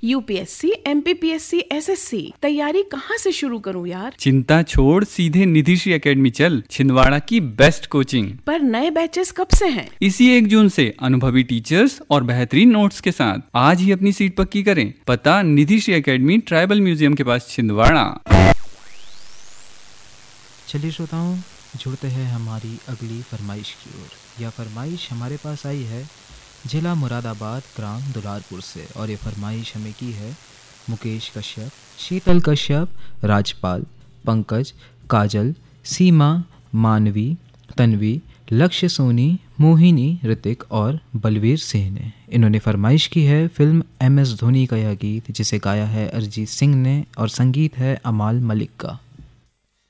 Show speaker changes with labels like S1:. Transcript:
S1: UPSC, MPPSC, SSC तैयारी कहाँ से शुरू करूँ यार?
S2: चिंता छोड़, सीधे निधिश्री एकेडमी चल, छिंदवाड़ा की बेस्ट कोचिंग।
S1: पर नए बैचेस कब से हैं?
S2: इसी 1 जून से अनुभवी टीचर्स और बेहतरीन नोट्स के साथ। आज ही अपनी सीट पक्की करें। पता निधिश्री एकेडमी, ट्राइबल म्यूजियम के पास, छिंदवाड़ा।
S3: चलिए श्रोताओं, जुड़ते हैं हमारी अगली फरमाइश की ओर। यह फरमाइश हमारे पास आई है जिला मुरादाबाद, ग्राम दुलारपुर से, और ये फरमाइश हमें की है मुकेश कश्यप, शीतल कश्यप, राजपाल, पंकज, काजल, सीमा, मानवी, तन्वी, लक्ष्य सोनी, मोहिनी, ऋतिक और बलवीर सिंह ने। इन्होंने फरमाइश की है फिल्म MS धोनी का यह गीत, जिसे गाया है अरिजीत सिंह ने और संगीत है अमाल मलिक का।